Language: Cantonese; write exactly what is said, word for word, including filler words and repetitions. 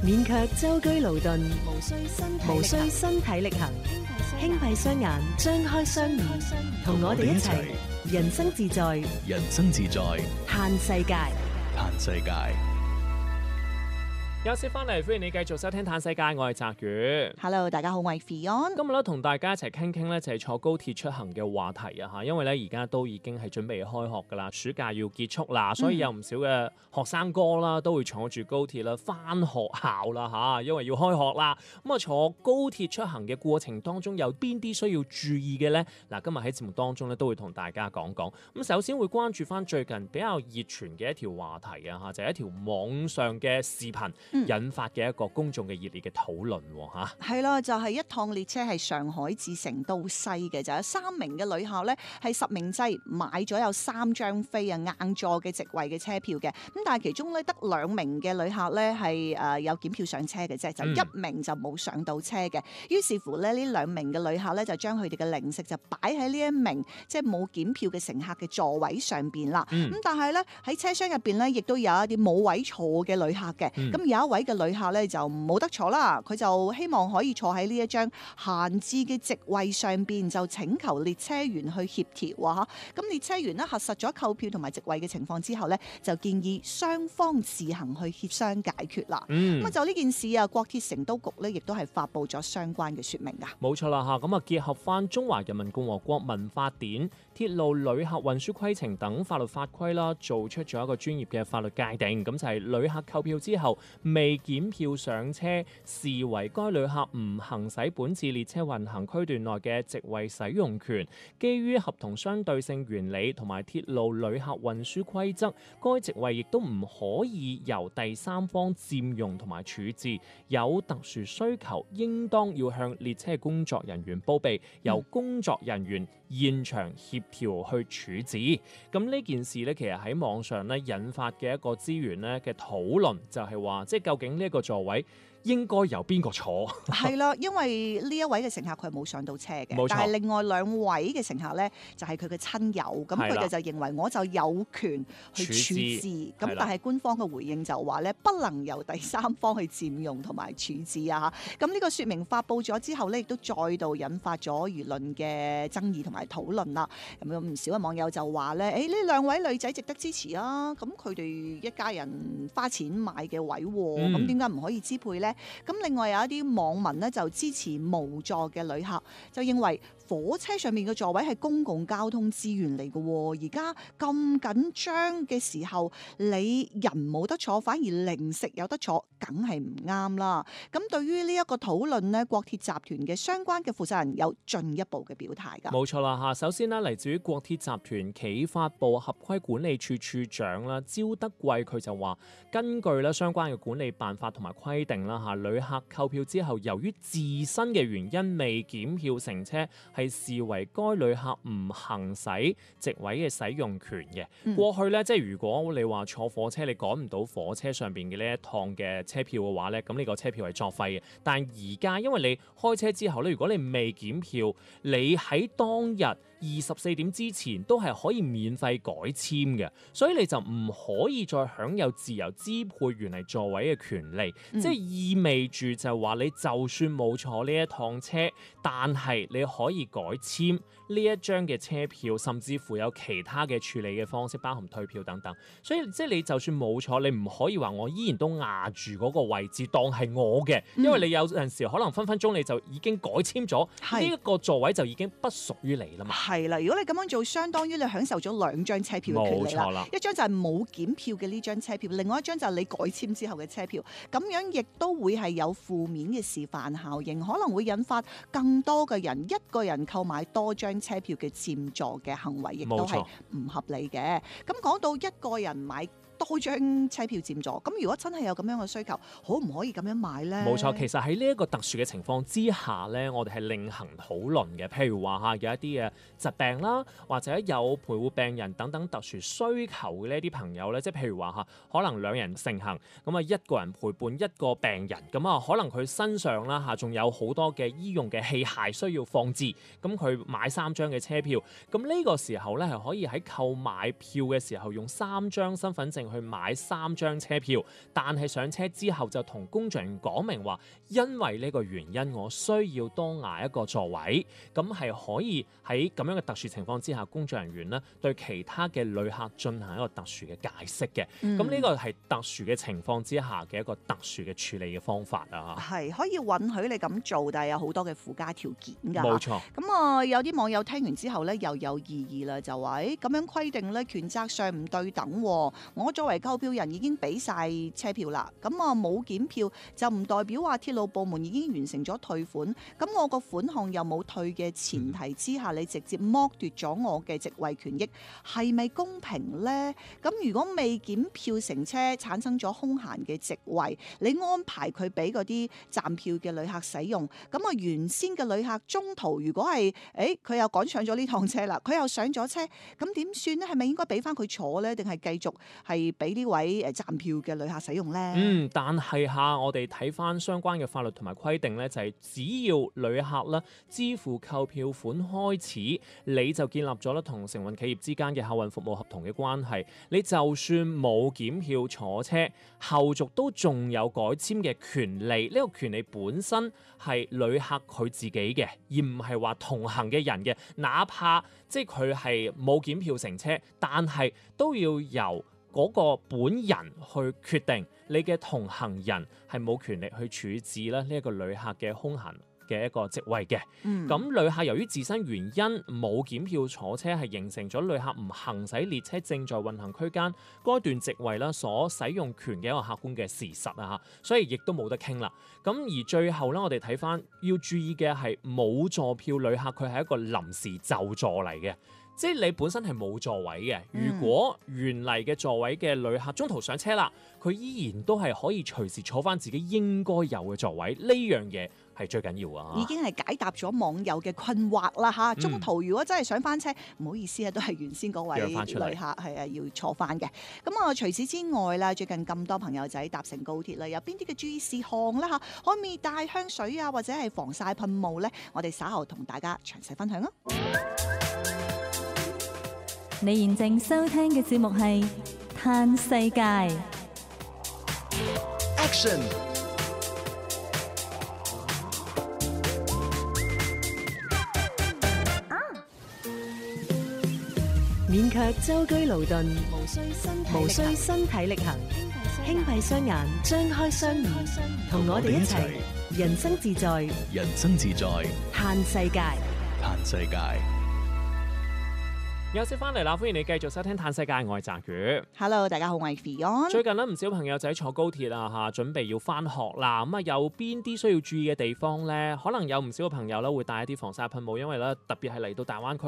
免卻舟車勞頓， 無需身體無需力行身體力行，輕閉雙眼，張開雙眼，同我哋一齊人生自在， 人生自在， 嘆世界。 嘆世界。 休息翻嚟，歡迎你繼續收聽《嘆世界》，我係澤宇。 Hello， 大家好，我係 Fion。 今日咧同大家一齊傾傾咧，就係坐高鐵出行嘅話題啊嚇，因為咧而家都已經係準備開學噶啦，暑假要結束啦，所以有唔少嘅學生哥啦都會坐住高鐵啦翻學校啦嚇，因為要開學啦。咁啊坐高鐵出行嘅過程當中有邊啲需要注意嘅呢？嗱，今日喺節目當中咧都會同大家講講。咁首先會關注翻最近比較熱傳嘅一條話題啊嚇，就係一條網上嘅視頻。引發嘅一個公眾嘅熱烈嘅討論喎嚇， 係啦，就係、是、一趟列車係上海至成都西嘅，就有三名嘅旅客咧係實名制買咗有三張飛啊硬座嘅席位嘅車票嘅，咁但係其中咧得兩名嘅旅客咧係誒有檢票上車嘅啫，就一名就冇上到車嘅。於、嗯、是乎咧呢兩名嘅旅客咧就將佢哋嘅零食就擺喺呢一名即係冇檢票嘅乘客嘅座位上邊啦。咁、嗯、但係咧喺車廂入邊咧亦都有一啲冇位坐嘅旅客嘅，咁、嗯、有一位嘅旅客咧就冇得坐啦，佢就希望可以坐喺呢一張閒置嘅席位上邊，就請求列車員去協調啊！嚇，咁列車員咧核實咗購票同埋席位嘅情況之後咧，就建議雙方自行去協商解決啦。咁、嗯、啊就呢件事啊，國鐵成都局咧亦都係發布咗相關嘅説明噶。 冇錯啦嚇，咁啊結合翻中華人民共和國民法典、鐵路旅客運輸規程等法律法規啦，做出咗一個專業嘅法律界定，咁就係旅客購票之後未檢票上車，視為該旅客唔行使本次列車運行區段內嘅席位使用權。基於合同相對性原理同埋鐵路旅客運輸規則，該席位亦都唔可以由第三方佔用同埋處置。有特殊需求，應當要向列車工作人員報備，由工作人員現場協調去處置。咁呢件事呢，其實喺網上咧引發嘅一個資源咧嘅討論，就係話，即係究竟呢一個座位應該由邊個坐？係啦，因為呢一位嘅乘客佢係冇上到車嘅， 冇錯， 但係另外兩位嘅乘客咧就係佢嘅親友，咁佢哋就認為我就有權去處置，咁但係官方嘅回應就話咧不能由第三方去佔用同埋處置啊！咁呢個説明發布咗之後咧，亦都再度引發咗輿論嘅爭議同埋討論啦。咁有唔少嘅網友就話咧：誒呢兩位女仔值得支持啊！咁佢哋一家人花錢買嘅位，咁點解唔可以支配呢？咁另外有一啲網民咧就支持無座嘅旅客，就認為火車上面嘅座位係公共交通資源嚟嘅，而家咁緊張嘅時候，你人冇得坐，反而零食有得坐，梗係唔啱啦。咁對於呢一個討論呢，國鐵集團嘅相關嘅負責人有進一步嘅表態㗎。 冇錯啦嚇，首先呢，嚟自於國鐵集團企發部合規管理處處長啦，招德貴佢就話，根據咧相關嘅管理辦法同埋規定啦嚇，旅客購票之後，由於自身嘅原因未檢票乘車，係視為該旅客唔行使席位嘅使用權嘅。嗯、過去咧，即係如果你話坐火車，你趕唔到火車上邊嘅呢一趟嘅車票嘅話咧，咁呢個車票係作廢嘅。但係而家因為你開車之後咧，如果你未檢票，你喺當日二十四點之前都係可以免費改簽嘅，所以你就唔可以再享有自由支配原嚟座位嘅權利，嗯、即係意味住就話你就算冇坐呢一趟車，但係你可以改簽呢一張嘅車票，甚至乎有其他嘅處理嘅方式，包含退票等等。所以即係你就算冇坐，你唔可以話我依然都壓住嗰個位置當係我嘅，因為你有陣時可能分分鐘你就已經改簽咗呢一個座位就已經不屬於你啦嘛。 係啦，如果你咁樣做，相當於你享受咗兩張車票嘅權利啦。一張就係冇檢票嘅呢張車票，另外一張就係你改簽之後嘅車票。咁樣亦都會係有負面嘅示範效應，可能會引發更多嘅人一個人購買多張車票嘅佔座嘅行為，亦都係唔合理嘅。咁講到一個人買多張車票佔座，咁如果真係有咁樣嘅需求，可唔可以咁樣買呢？ 冇錯，其實喺呢一個特殊嘅情況之下呢，我哋係另行討論嘅。譬如話嚇，有一啲嘅疾病啦，或者有陪護病人等等特殊需求嘅呢啲朋友呢，即係譬如話嚇，可能兩人成行，咁啊一個人陪伴一個病人，咁啊可能佢身上啦嚇，仲有好多嘅醫用嘅器械需要放置，咁佢買三張嘅車票，咁呢個時候呢，係可以喺購買票嘅時候用三張身份證淨去買三張車票，但係上車之後就同工作人員講明話，因為呢個原因我需要多捱一個座位，咁係可以喺咁樣嘅特殊情況之下，工作人員呢對其他嘅旅客進行一個特殊嘅解釋嘅。咁呢、嗯、個係特殊嘅情況之下嘅一個特殊嘅處理嘅方法啊。 係可以允許你咁做，但係有好多嘅附加條件㗎。 冇錯。 咁啊、呃，有啲網友聽完之後咧，又有異議啦，就話誒咁樣規定咧，權責上唔對等喎。我作為購票人已經俾晒車票啦，咁啊冇檢票就唔代表話鐵路部門已經完成咗退款。咁我個款項又冇退嘅前提之下，你直接剝奪咗我嘅席位權益，係咪公平呢？咁如果未檢票乘車產生咗空閒嘅席位，你安排佢俾嗰啲站票嘅旅客使用，咁啊原先嘅旅客中途如果係誒佢又趕上咗呢趟車啦，佢又上咗車，咁點算呢？係咪應該俾翻佢坐呢？定係繼續係俾呢位誒站票嘅旅客使用呢？ 嗯，但係下我哋睇翻相關嘅法律同埋規定呢，就係、是、只要旅客啦支付購票款開始，你就建立咗咧同承運企業之間嘅客運服務合同嘅關係。你就算冇檢票坐車，後續都仲有改簽嘅權利。呢、這個權利本身係旅客佢自己嘅，而唔係話同行嘅人嘅。哪怕即係佢係冇檢票乘車，但係都要由嗰個本人去決定你嘅同行人係冇權力去處置咧呢一個旅客嘅空閒嘅一個席位嘅。咁、嗯、旅客由於自身原因冇檢票坐車，係形成咗旅客唔行使列車正在運行區間該段席位啦所使用權嘅一個客觀嘅事實啊，所以亦都冇得傾啦。咁而最後咧，我哋睇翻要注意嘅係冇座票旅客，佢係一個臨時就座嚟嘅。即係你本身係冇座位嘅，如果原嚟嘅座位嘅旅客中途上車啦，佢依然都係可以隨時坐翻自己應該有嘅座位，呢樣嘢係最緊要啊！ 已經係解答咗網友嘅困惑啦嚇。中途如果真係想翻車，唔、嗯、好意思啊，都係原先嗰位旅客係啊要坐翻嘅。咁啊，除此之外啦，最近咁多朋友仔搭乘高鐵啦，有邊啲嘅注意事項啦嚇？可唔可以帶香水啊，或者係防曬噴霧咧？我哋稍後同大家詳細分享啊！ 你現正收聽嘅節目係《嘆世界》 Action。 勉強舟車勞頓，無需身體無需身體力行，輕閉雙眼，張開雙耳，同我哋一齊人生自在， 人生自在， 嘆世界， 嘆世界。 有時翻嚟啦，歡迎你繼續收聽《嘆世界》，我係澤宇。 Hello， 大家好，我係 Fion。最近咧，唔少朋友仔坐高鐵啊嚇，準備要翻學啦。咁啊，有邊啲需要注意嘅地方咧？可能有唔少嘅朋友咧會帶一啲防曬噴霧，因為咧特別係嚟到大灣區。